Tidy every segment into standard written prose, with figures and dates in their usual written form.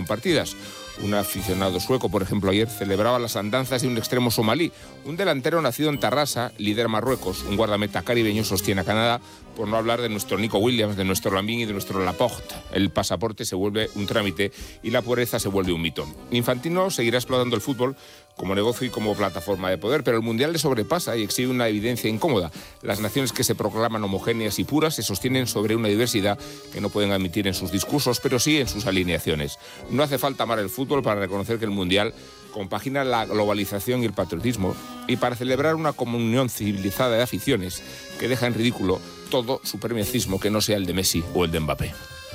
compartidas. Un aficionado sueco, por ejemplo, ayer celebraba las andanzas de un extremo somalí. Un delantero nacido en Tarrasa lidera Marruecos. Un guardameta caribeño sostiene a Canadá, por no hablar de nuestro Nico Williams, de nuestro Lamine y de nuestro Laporte. El pasaporte se vuelve un trámite y la pureza se vuelve un mito. Infantino seguirá explotando el fútbol como negocio y como plataforma de poder, pero el Mundial le sobrepasa y exhibe una evidencia incómoda. Las naciones que se proclaman homogéneas y puras se sostienen sobre una diversidad que no pueden admitir en sus discursos, pero sí en sus alineaciones. No hace falta amar el fútbol para reconocer que el Mundial compagina la globalización y el patriotismo y para celebrar una comunión civilizada de aficiones que deja en ridículo todo supremacismo que no sea el de Messi o el de Mbappé.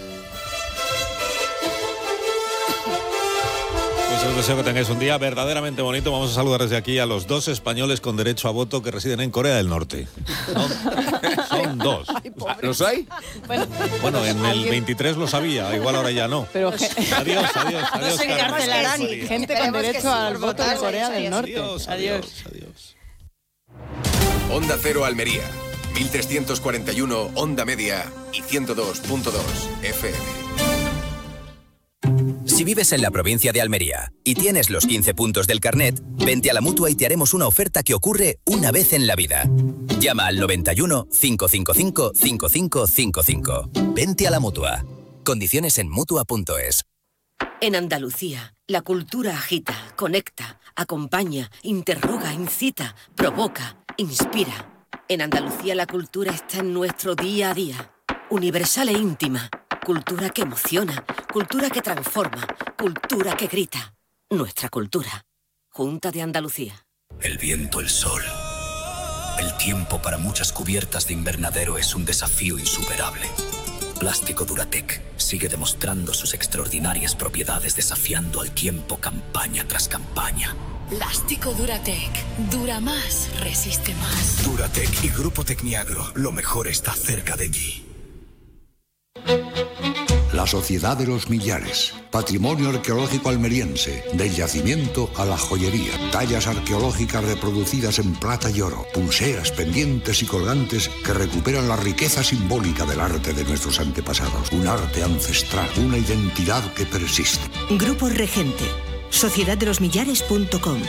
Os deseo que tengáis un día verdaderamente bonito. Vamos a saludar desde aquí a los 2 españoles con derecho a voto que residen en Corea del Norte. Son 2. ¿Los hay? Bueno, en el 23 los había, igual ahora ya no. Pero adiós. No se encarcelarán gente con derecho al voto en Corea del Norte. Adiós. Onda Cero Almería, 1341 Onda Media y 102.2 FM. Si vives en la provincia de Almería y tienes los 15 puntos del carnet, vente a la Mutua y te haremos una oferta que ocurre una vez en la vida. Llama al 91 555 5555. Vente a la Mutua. Condiciones en Mutua.es. En Andalucía, la cultura agita, conecta, acompaña, interroga, incita, provoca, inspira. En Andalucía la cultura está en nuestro día a día. Universal e íntima. Cultura que emociona, cultura que transforma, cultura que grita. Nuestra cultura. Junta de Andalucía. El viento, el sol. El tiempo para muchas cubiertas de invernadero es un desafío insuperable. Plástico Duratec sigue demostrando sus extraordinarias propiedades desafiando al tiempo campaña tras campaña. Plástico Duratec. Dura más, resiste más. Duratec y Grupo Tecniagro. Lo mejor está cerca de ti. La Sociedad de los Millares, patrimonio arqueológico almeriense, del yacimiento a la joyería, tallas arqueológicas reproducidas en plata y oro, pulseras, pendientes y colgantes que recuperan la riqueza simbólica del arte de nuestros antepasados, un arte ancestral, una identidad que persiste. Grupo Regente, sociedaddelosmillares.com.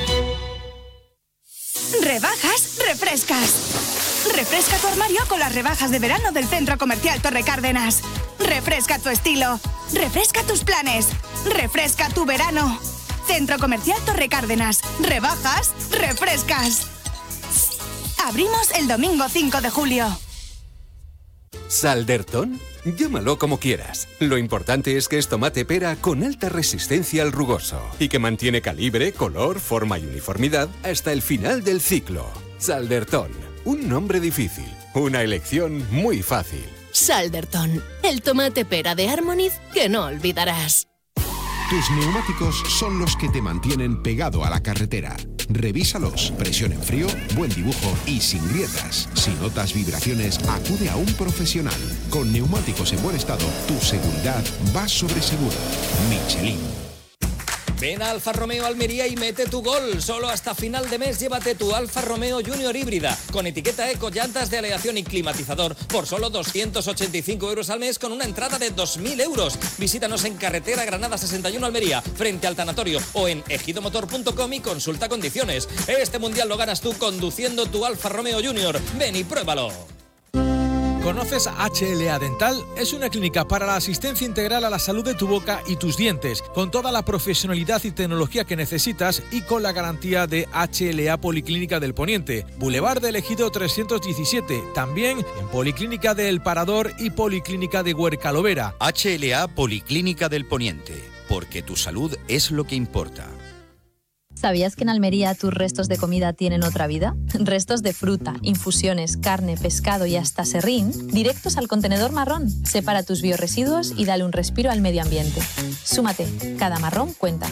Rebajas, refrescas. Refresca tu armario con las rebajas de verano del Centro Comercial Torre Cárdenas. Refresca tu estilo. Refresca tus planes. Refresca tu verano. Centro Comercial Torre Cárdenas. Rebajas, refrescas. Abrimos el domingo 5 de julio. ¿Saldertón? Llámalo como quieras. Lo importante es que es tomate pera con alta resistencia al rugoso y que mantiene calibre, color, forma y uniformidad hasta el final del ciclo. Saldertón. Un nombre difícil, una elección muy fácil. Saldertón, el tomate pera de Harmoniz que no olvidarás. Tus neumáticos son los que te mantienen pegado a la carretera. Revísalos, presión en frío, buen dibujo y sin grietas. Si notas vibraciones, acude a un profesional. Con neumáticos en buen estado, tu seguridad va sobre seguro. Michelin. Ven a Alfa Romeo Almería y mete tu gol. Solo hasta final de mes llévate tu Alfa Romeo Junior híbrida con etiqueta eco, llantas de aleación y climatizador por solo 285 euros al mes con una entrada de 2.000 euros. Visítanos en carretera Granada 61 Almería, frente al tanatorio o en ejidomotor.com y consulta condiciones. Este mundial lo ganas tú conduciendo tu Alfa Romeo Junior. Ven y pruébalo. ¿Conoces HLA Dental? Es una clínica para la asistencia integral a la salud de tu boca y tus dientes, con toda la profesionalidad y tecnología que necesitas y con la garantía de HLA Policlínica del Poniente, Boulevard del Ejido 317, también en Policlínica de El Parador y Policlínica de Huercalovera. HLA Policlínica del Poniente, porque tu salud es lo que importa. ¿Sabías que en Almería tus restos de comida tienen otra vida? Restos de fruta, infusiones, carne, pescado y hasta serrín, directos al contenedor marrón. Separa tus biorresiduos y dale un respiro al medio ambiente. Súmate, cada marrón cuenta.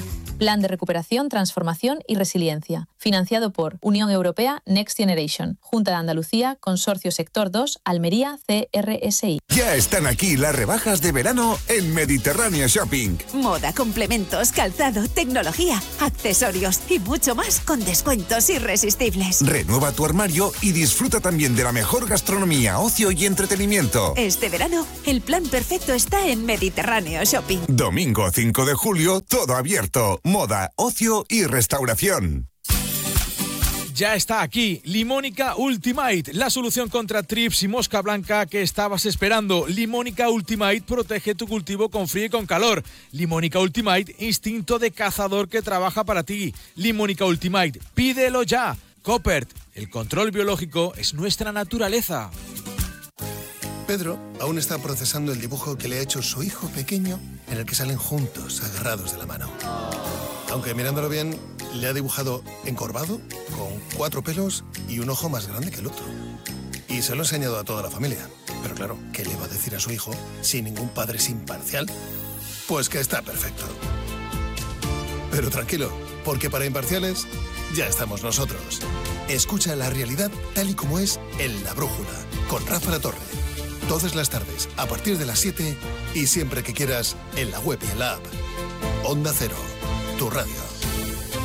Plan de Recuperación, Transformación y Resiliencia. Financiado por Unión Europea Next Generation, Junta de Andalucía, Consorcio Sector 2, Almería, CRSI. Ya están aquí las rebajas de verano en Mediterráneo Shopping. Moda, complementos, calzado, tecnología, accesorios y mucho más con descuentos irresistibles. Renueva tu armario y disfruta también de la mejor gastronomía, ocio y entretenimiento. Este verano, el plan perfecto está en Mediterráneo Shopping. Domingo 5 de julio, todo abierto. Moda, ocio y restauración. Ya está aquí, Limónica Ultimate, la solución contra trips y mosca blanca que estabas esperando. Limónica Ultimate protege tu cultivo con frío y con calor. Limónica Ultimate, instinto de cazador que trabaja para ti. Limónica Ultimate, pídelo ya. Coppert, el control biológico es nuestra naturaleza. Pedro aún está procesando el dibujo que le ha hecho su hijo pequeño, en el que salen juntos, agarrados de la mano. Aunque mirándolo bien, le ha dibujado encorvado, con 4 pelos y un ojo más grande que el otro. Y se lo ha enseñado a toda la familia. Pero claro, ¿qué le va a decir a su hijo si ningún padre es imparcial? Pues que está perfecto. Pero tranquilo, porque para imparciales ya estamos nosotros. Escucha la realidad tal y como es en La Brújula, con Rafa La Torre. Todas las tardes, a partir de las 7 y siempre que quieras, en la web y en la app. Onda Cero, tu radio.